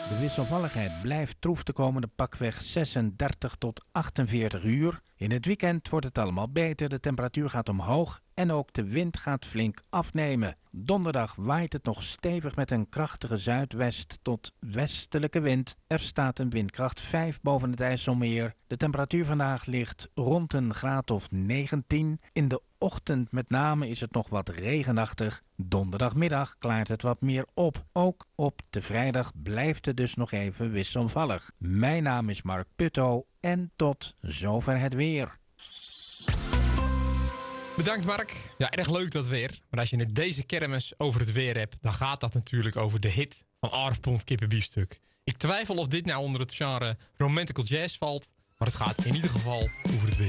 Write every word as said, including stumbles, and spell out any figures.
De wisselvalligheid blijft troef de komende pakweg zesendertig tot achtenveertig uur. In het weekend wordt het allemaal beter, de temperatuur gaat omhoog en ook de wind gaat flink afnemen. Donderdag waait het nog stevig met een krachtige zuidwest tot westelijke wind. Er staat een windkracht vijf boven het IJsselmeer. De temperatuur vandaag ligt rond een graad of negentien. In de ochtend met name is het nog wat regenachtig. Donderdagmiddag klaart het wat meer op. Ook op de vrijdag blijft het dus nog even wisselvallig. Mijn naam is Mark Putto en tot zover het weer. Bedankt Mark. Ja, erg leuk dat weer. Maar als je het deze kermis over het weer hebt, dan gaat dat natuurlijk over de hit van Aardpond kippenbiefstuk. Ik twijfel of dit nou onder het genre romantical jazz valt, maar het gaat in ieder geval over het weer.